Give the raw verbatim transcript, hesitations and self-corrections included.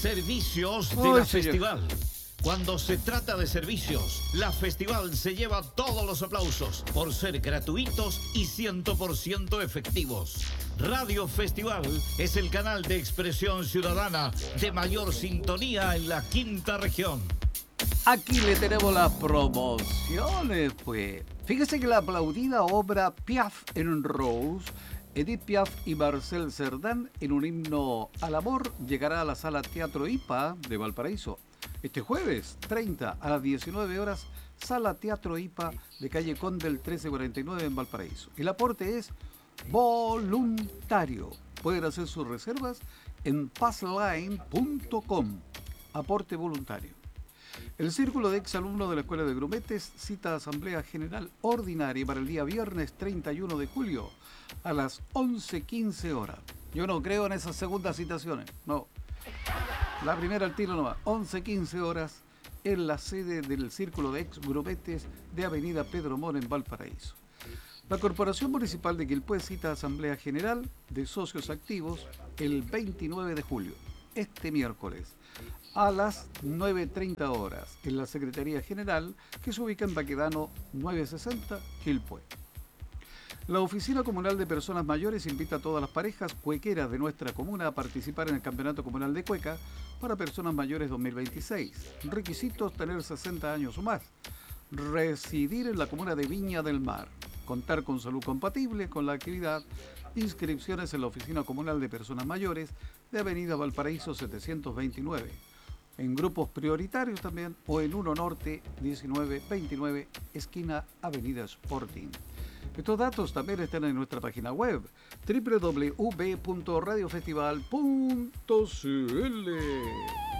Servicios de Uy, la señor. Festival. Cuando se trata de servicios, la Festival se lleva todos los aplausos por ser gratuitos y cien por ciento efectivos. Radio Festival es el canal de expresión ciudadana de mayor sintonía en la quinta región. Aquí le tenemos las promociones, pues. Fíjese que la aplaudida obra Piaf en Rose, Edith Piaf y Marcel Cerdan, en un himno al amor, llegará a la Sala Teatro I P A de Valparaíso. Este jueves treinta a las diecinueve horas, Sala Teatro I P A de calle Condel trece cuarenta y nueve en Valparaíso. El aporte es voluntario. Pueden hacer sus reservas en passline punto com. Aporte voluntario. El Círculo de Exalumnos de la Escuela de Grumetes cita Asamblea General Ordinaria para el día viernes treinta y uno de julio a las once quince horas. Yo no creo en esas segundas citaciones, no. La primera al tiro nomás, once quince horas en la sede del Círculo de Ex Grumetes de Avenida Pedro Mora en Valparaíso. La Corporación Municipal de Quilpué cita Asamblea General de Socios Activos el veintinueve de julio, este miércoles, a las nueve treinta horas, en la Secretaría General, que se ubica en Baquedano novecientos sesenta, Quilpué. La Oficina Comunal de Personas Mayores invita a todas las parejas cuequeras de nuestra comuna a participar en el Campeonato Comunal de Cueca para Personas Mayores dos mil veintiséis. Requisitos: tener sesenta años o más, residir en la comuna de Viña del Mar, contar con salud compatible con la actividad, inscripciones en la Oficina Comunal de Personas Mayores de Avenida Valparaíso setecientos veintinueve, en grupos prioritarios también, o en uno Norte diecinueve veintinueve, esquina Avenida Sporting. Estos datos también están en nuestra página web doble u doble u doble u punto radio festival punto c l.